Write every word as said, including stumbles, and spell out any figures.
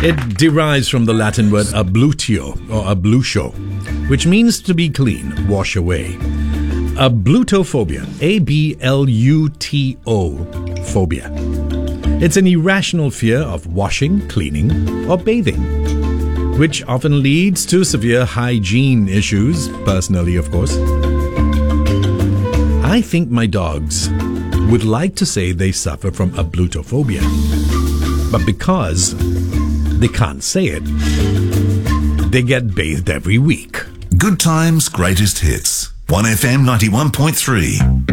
It derives from the Latin word ablutio or ablucio, which means to be clean, wash away. Ablutophobia, A B L U T O phobia. It's an irrational fear of washing, cleaning, or bathing, which often leads to severe hygiene issues, personally, of course. I think my dogs would like to say they suffer from ablutophobia, but because they can't say it, they get bathed every week. Good times, greatest hits. one F M ninety-one point three.